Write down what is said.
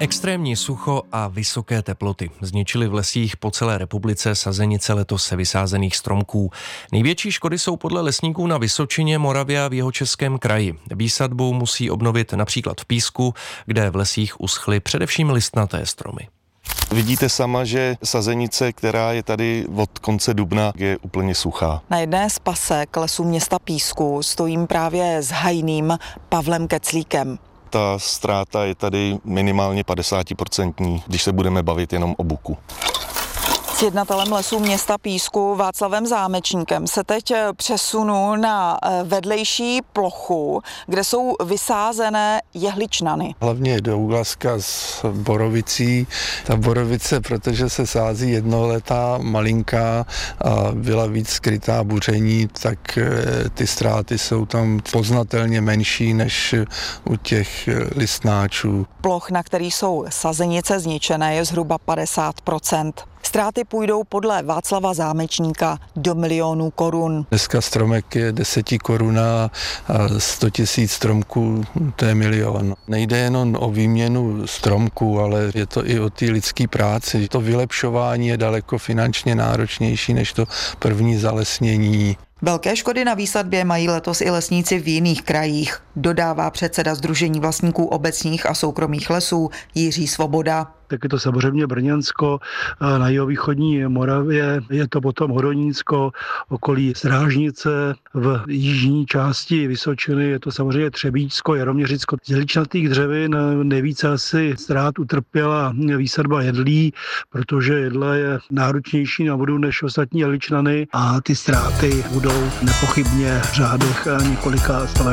Extrémní sucho a vysoké teploty zničily v lesích po celé republice sazenice letos se vysázených stromků. Největší škody jsou podle lesníků na Vysočině, Moravě a v Jihočeském kraji. Výsadbu musí obnovit například v Písku, kde v lesích uschly především listnaté stromy. Vidíte sama, že sazenice, která je tady od konce dubna, je úplně suchá. Na jedné z pasek lesů města Písku stojím právě s hajným Pavlem Keclíkem. Ta ztráta je tady minimálně 50%, když se budeme bavit jenom o buku. S jednatelem lesů města Písku Václavem Zámečníkem se teď přesunu na vedlejší plochu, kde jsou vysázené jehličnany. Hlavně Douglaska s borovicí. Ta borovice, protože se sází jednoletá, malinká a byla víc skrytá buření, tak ty ztráty jsou tam poznatelně menší než u těch listnáčů. Ploch, na kterých jsou sazenice zničené, je zhruba 50%. Ztráty půjdou podle Václava Zámečníka do milionů korun. Dneska stromek je 10 koruna a 100 000 stromků, to je milion. Nejde jenom o výměnu stromků, ale je to i o té lidské práci. To vylepšování je daleko finančně náročnější než to první zalesnění. Velké škody na výsadbě mají letos i lesníci v jiných krajích, dodává předseda Sdružení vlastníků obecních a soukromých lesů Jiří Svoboda. Tak je to samozřejmě Brněnsko, na jihovýchodní Moravě, je to potom Hodonícko, okolí Strážnice, v jižní části Vysočiny je to samozřejmě Třebíčsko, Jaroměřicko. Z jehličnatých dřevin nejvíce asi ztrát utrpěla výsadba jedlí, protože jedle je náročnější na vodu než ostatní jehličnany a ty ztráty budou nepochybně v řádech několika stovek